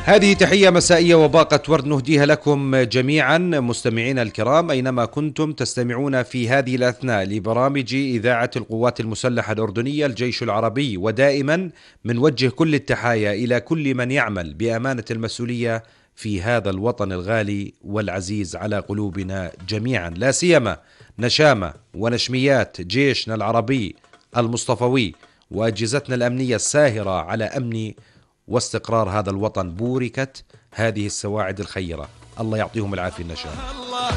هذه تحية مسائية وباقة ورد نهديها لكم جميعا مستمعينا الكرام أينما كنتم تستمعون في هذه الأثناء لبرامج إذاعة القوات المسلحة الأردنية الجيش العربي، ودائما منوجه كل التحايا إلى كل من يعمل بأمانة المسؤولية في هذا الوطن الغالي والعزيز على قلوبنا جميعا، لا سيما نشامة ونشميات جيشنا العربي المصطفوي وأجهزتنا الأمنية الساهرة على أمن واستقرار هذا الوطن. بوركت هذه السواعد الخيرة، الله يعطيهم العافية النشام.